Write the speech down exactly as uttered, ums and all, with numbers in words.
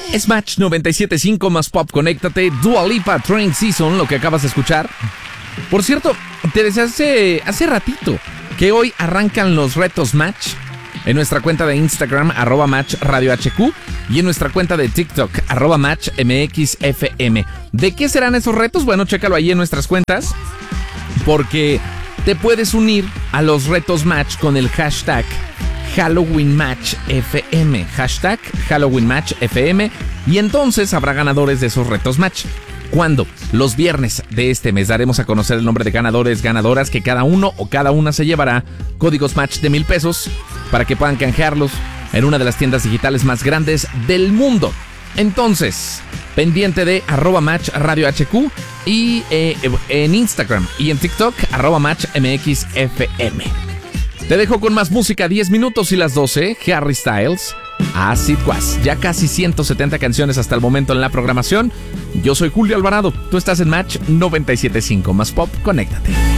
Es Match noventa y siete punto cinco más Pop, conéctate. Dua Lipa, Train Season, lo que acabas de escuchar. Por cierto, te decía hace, hace ratito que hoy arrancan los retos Match en nuestra cuenta de Instagram, arroba Match Radio H Q, y en nuestra cuenta de TikTok, arroba Match M X F M. ¿De qué serán esos retos? Bueno, chécalo ahí en nuestras cuentas, porque te puedes unir a los retos Match con el hashtag Halloween Match F M, hashtag Halloween Match F M, y entonces habrá ganadores de esos retos Match. ¿Cuándo? Los viernes de este mes daremos a conocer el nombre de ganadores, ganadoras, que cada uno o cada una se llevará códigos Match de mil pesos para que puedan canjearlos en una de las tiendas digitales más grandes del mundo. Entonces, pendiente de arroba Match Radio H Q y eh, en Instagram y en TikTok, arroba Match M X F M. Te dejo con más música, diez minutos y las doce, Harry Styles, As It Was. Ya casi ciento setenta canciones hasta el momento en la programación. Yo soy Julio Alvarado, tú estás en Match noventa y siete punto cinco más Pop, conéctate.